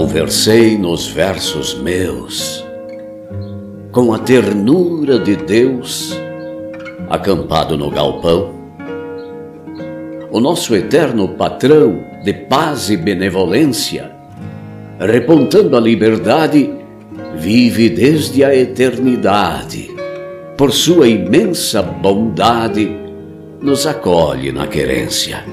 Conversei nos versos meus com a ternura de Deus acampado no galpão. O nosso eterno patrão de paz e benevolência, repontando a liberdade, vive desde a eternidade. Por sua imensa bondade, nos acolhe na querência.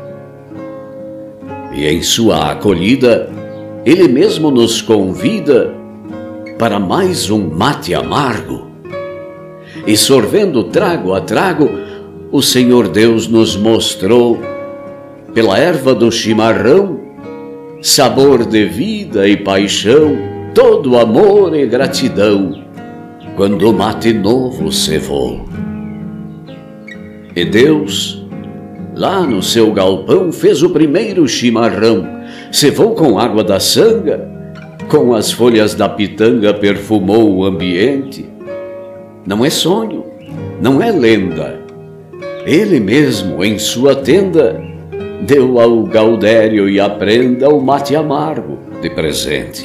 E em sua acolhida, Ele mesmo nos convida para mais um mate amargo. E sorvendo trago a trago, o Senhor Deus nos mostrou, pela erva do chimarrão, sabor de vida e paixão, todo amor e gratidão, quando o mate novo cevou. E Deus, lá no seu galpão, fez o primeiro chimarrão, cevou com água da sanga, com as folhas da pitanga perfumou o ambiente. Não é sonho, não é lenda, Ele mesmo em sua tenda deu ao Gaudério e à prenda o mate amargo de presente.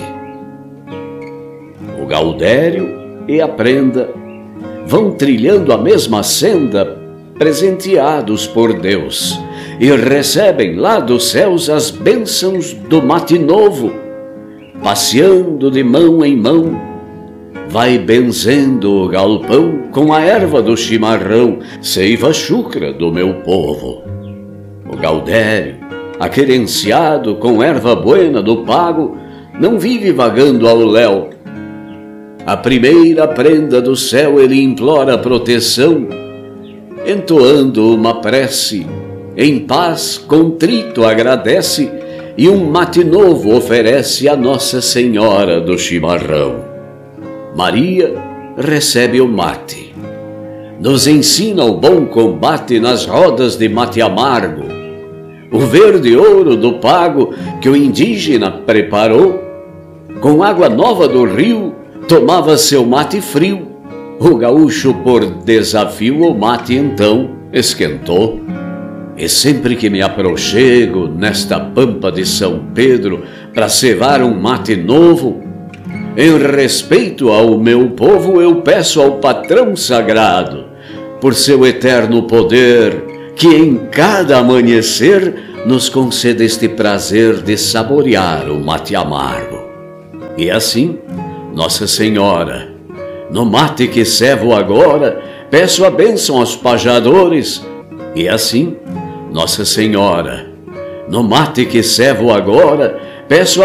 O Gaudério e a prenda vão trilhando a mesma senda, presenteados por Deus, e recebem lá dos céus as bênçãos do mate novo. Passeando de mão em mão, vai benzendo o galpão com a erva do chimarrão, seiva chucra do meu povo. O Gaudério, aquerenciado com erva buena do pago, não vive vagando ao léu. A primeira prenda do céu ele implora proteção, entoando uma prece, em paz contrito agradece, e um mate novo oferece a Nossa Senhora do Chimarrão. Maria recebe o mate, nos ensina o bom combate nas rodas de mate amargo. O verde ouro do pago que o indígena preparou, com água nova do rio, tomava seu mate frio. O gaúcho, por desafio, o mate então esquentou. E sempre que me aproxego nesta pampa de São Pedro para cevar um mate novo, em respeito ao meu povo, eu peço ao patrão sagrado, por seu eterno poder, que em cada amanhecer nos conceda este prazer de saborear o mate amargo. E assim, Nossa Senhora, no mate que cevo agora, peço a bênção aos pajadores. E assim, Nossa Senhora, no mate que cevo agora, peço a